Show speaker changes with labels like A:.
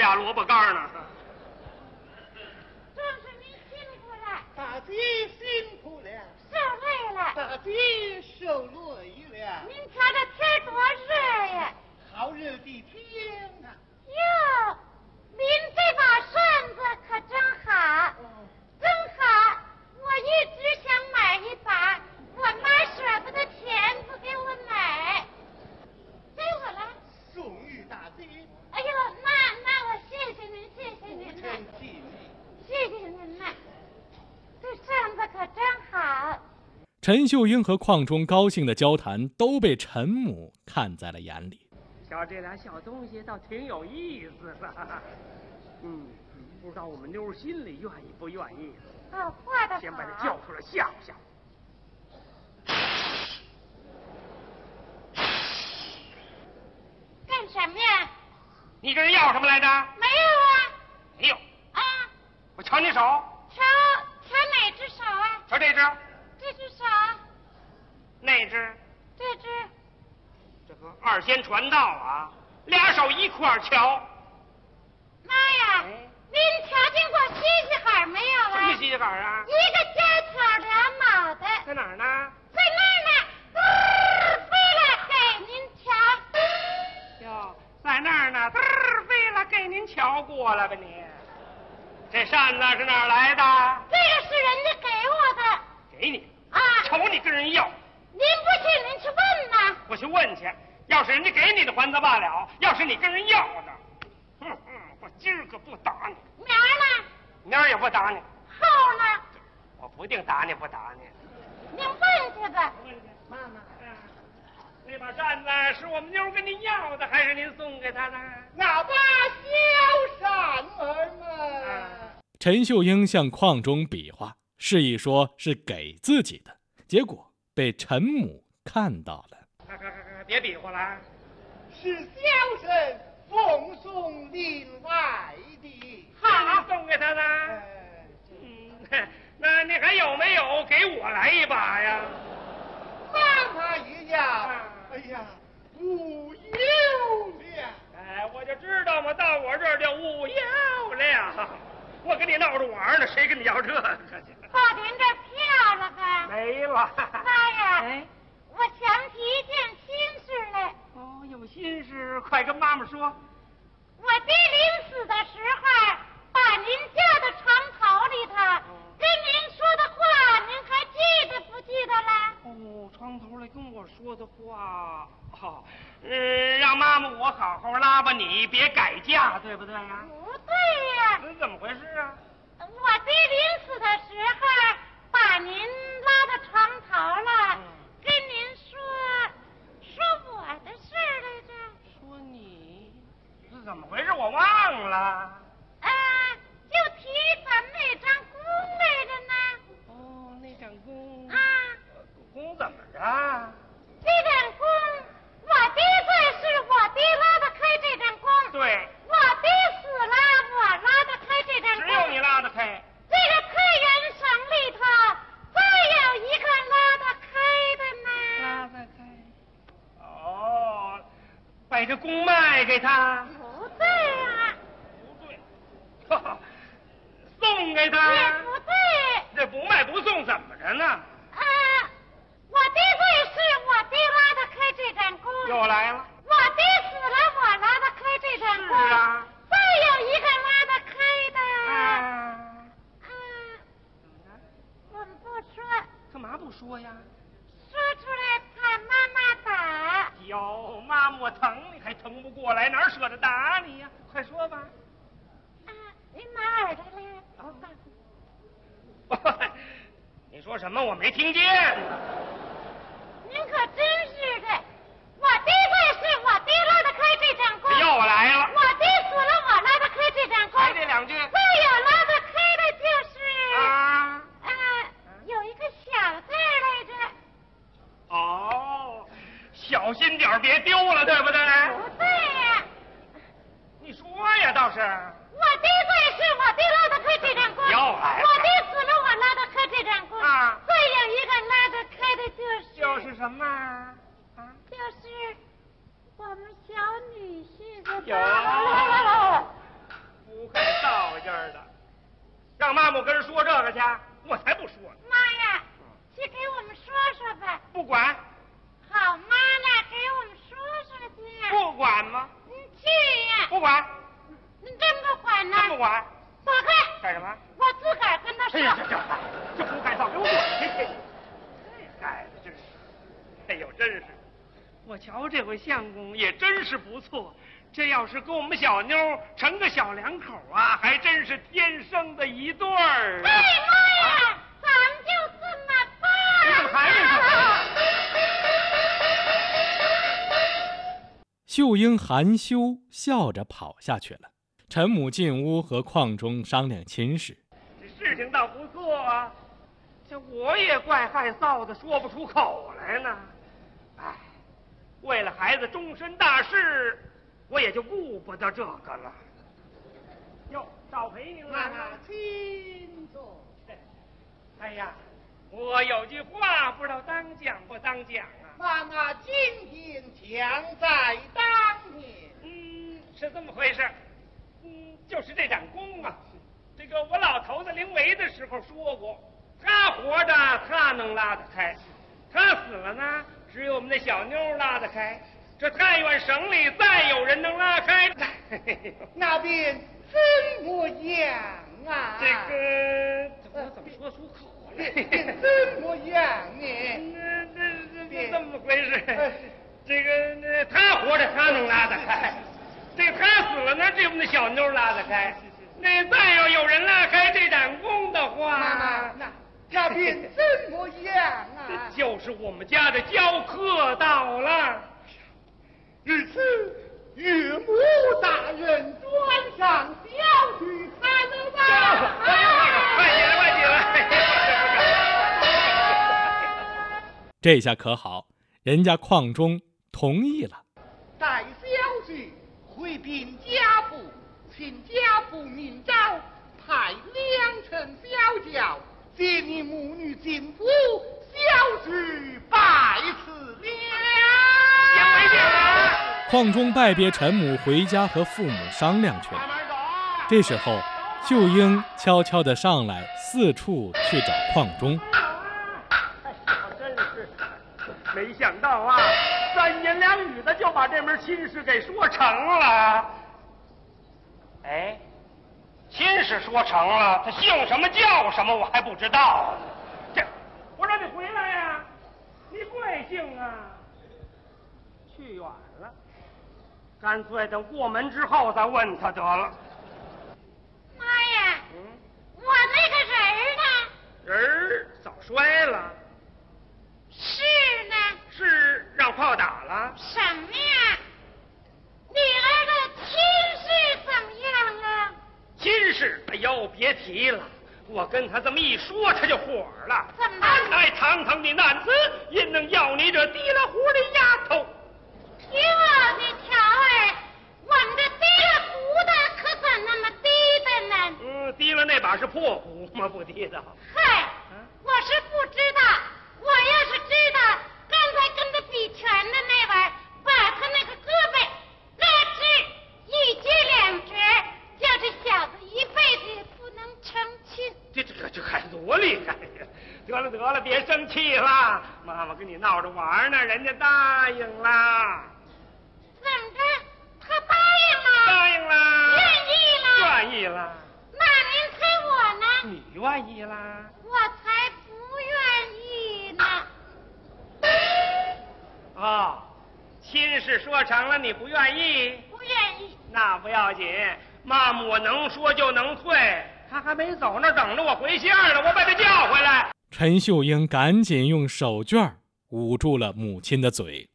A: 俩萝卜干呢。
B: 壮士您辛苦了，
C: 大姐辛苦了，
B: 受累了，
C: 大姐受累了。
B: 您瞧这天多热呀！
C: 好热的天呐！
B: 哟，您这把扇子可真好，真好！我一直想买一把，我妈舍不得钱不给我买，给我了。
C: 送与大姐。
B: 哎呦，那我谢谢您，谢谢您
C: 不
B: 呐，
C: 客气。
B: 谢谢您呐，这扇子可真好。
D: 陈秀英和邝忠高兴的交谈都被陈母看在了眼里。
A: 瞧这俩小东西倒挺有意思的，不知道我们妞心里愿意不愿意。
B: 哦，画的好。
A: 先把他叫出来吓唬吓唬。
B: 干什么呀？
A: 你跟人要什么来着？
B: 没有啊。
A: 没有。
B: 啊，
A: 我瞧你手。
B: 瞧哪只手啊？
A: 瞧这只。
B: 这只手。
A: 那只。
B: 这只。
A: 这个二仙传道啊，俩手一块瞧。
B: 妈呀！您瞧见过西西海没有啊？
A: 什么西西海啊？
B: 一个尖挑两脑袋。
A: 在哪儿呢？
B: 在那儿呢，飞了给您瞧。
A: 哟，在那儿呢，飞了给您瞧过了吧你？这扇子是哪儿来的？
B: 这个是人家给我的。
A: 给你
B: 啊？
A: 瞅你跟人要。
B: 您不信，您去问呐。
A: 我去问去，要是人家给你的还则罢了，要是你跟人要的，我今儿个不打你。
B: 明儿呢？
A: 明儿也不打你。
B: 后呢？
A: 我不定打你不打你。
B: 您问去吧。
A: 问去，妈妈，那把扇子是我们妞跟您要的，还是您送给她的？
C: 那把小扇儿嘛。
D: 陈秀英向邝忠比划，示意说是给自己的，结果被陈母看到了。
A: 别比划了，
C: 是小生奉送另外的。
A: 好，送给他的。那你还有没有给我来一把呀？
C: 让他一要，哎呀，无有了。
A: 哎，我就知道嘛，到我这儿就无有了。我跟你闹着玩呢，谁跟你要这个去？
B: 把您这票了吧？
A: 没了。
B: 妈呀！
A: 哎，
B: 我想起一件心事来。
A: 哦，有心事，快跟妈妈说。
B: 我爹临死的时候，把您叫到床头里头，跟您说的话，您还记得不记得了？
A: 哦，床头来跟我说的话，让妈妈我好好拉吧你，别改嫁，对不对呀？
B: 不对呀。
A: 怎么回事啊？
B: 我爹临死的时候，把您拉到床头了，跟您说我的事儿来着。
A: 说你是怎么回事？我忘了。
B: 就提咱们那张弓来着呢。
A: 哦，那张弓。
B: 啊。
A: 弓怎么着？
B: 这张弓，我爹在世，我爹拉得开这张弓。
A: 对。
B: 我爹死了，我拉得开这张弓。
A: 只有你拉得开。
B: 这个太原省里头，再有一个拉得开的呢。
A: 拉得开。哦，把这弓卖给他。
B: 不对啊。
A: 不对。送给他。
B: 也不对。
A: 这不卖不送怎么着呢？
B: 我爹在世，我爹拉得开这张弓。
A: 又来了。
B: 我爹死了，我拉得开这张弓。
A: 是啊。
B: 再有一个拉得开的。
A: 怎么着？
B: 我们不说。
A: 干嘛不说呀？
B: 说出来怕妈妈打。
A: 哟，妈妈我疼你还疼不过来，哪舍得打你呀？快说吧。
B: 您拿耳朵来。
A: 你说什么？我没听见。
B: 您可真是的，我爹在世，我爹拉得开这张弓。
A: 又来了。
B: 我爹死了，我拉得开这张弓。
A: 还这两句。
B: 再有拉得开的就是有一个小字来着。
A: 哦，小心点别丢了，对不对？
B: 不对呀。
A: 你说呀，倒是。
B: 我爹在世，我爹拉得开这张弓。
A: 又来了。
B: 我爹死了，我拉得开这张弓。再有一个拉得开的
A: 就是什么？
B: 就是我们小女婿的。
A: 让妈妈跟人说这个去，我才不说呢。
B: 妈呀，去给我们说说吧。
A: 不管。
B: 好妈呢，给我们说说去。
A: 不管吗？
B: 你去呀。
A: 不管。
B: 你真不管呢？
A: 真不管。
B: 走开。
A: 干什么？
B: 我自个儿跟他说。
A: 哎呀，这胡改造给我滚去！这孩子真是，哎呦，真是，我瞧这回相公也真是不错。这要是跟我们小妞成个小两口啊，还真是天生的一对儿。
B: 哎妈呀，咱们就这么办。
A: 你怎么还没说？
D: 秀英含羞笑着跑下去了。陈母进屋和邝中商量亲事。
A: 这事情倒不错啊，这我也怪害臊的，说不出口来呢。哎，为了孩子终身大事，我也就顾不得这个了。哟，少陪您了。
C: 请坐。
A: 哎呀，我有句话不知道当讲不当讲啊。
C: 妈妈今天将在当年。
A: 是这么回事。就是这展功啊，这个我老头子临危的时候说过，他活着他能拉得开，他死了呢，只有我们那小妞拉得开。这太原省里再有人能拉开，
C: 那便怎么样啊？
A: 这个我怎么说出口来？
C: 怎么样呢？
A: 那这么回事？这个他活着他能拉得开。这他死了呢，这我们的小妞拉得开。那再要有人拉开这盏功的话，
C: 妈妈，那便怎么样啊？
A: 就是我们家的教课到了。
C: 如此，岳母大人转上小婿才能吧？
A: 快起来，快起来！
D: 这下可好，人家邝中同意了。
C: 待小婿回禀家父，请家父明诏，派2乘小轿接你母女进府，小婿拜辞了。
D: 邝中拜别陈母，回家和父母商量去了。这时候，秀英悄悄地上来，四处去找邝中。
A: 真是没想到啊，3言2语的就把这门亲事给说成了。哎，亲事说成了，他姓什么叫什么我还不知道。这，我让你回来呀，你贵姓啊？去远了，干脆等过门之后再问他得了。
B: 妈呀，我那个人呢？
A: 人早摔了。
B: 是呢？
A: 是让炮打了。
B: 什么呀？女儿的亲事怎么样啊？
A: 亲事，哎呦，别提了。我跟他这么一说，他就火了。
B: 怎么？
A: 安来堂堂的男子，因能要你这提了壶的丫头？
B: 哟，你瞧儿，我们这提了壶的可怎那么低的呢？
A: 提了那把是破壶吗？不提的。
B: 嗨，我是不知道。我要是知道，刚才跟他比拳的那玩意儿，把他那个胳膊咯吱一截2截，叫这小子一辈子也不能成亲。
A: 这还多厉害呀！得了，别生气了。妈妈跟你闹着玩呢，人家答应了。
B: 怎么着？他答应了？
A: 答应了。
B: 愿意了？
A: 愿意了。
B: 那您猜我呢？
A: 你愿意啦？
B: 我才不愿意呢。
A: 哦，亲事说成了，你不愿意？
B: 不愿意。
A: 那不要紧，妈妈我能说就能退。他还没走那等着我回信呢，我把他叫回来。
D: 陈秀英赶紧用手绢捂住了母亲的嘴。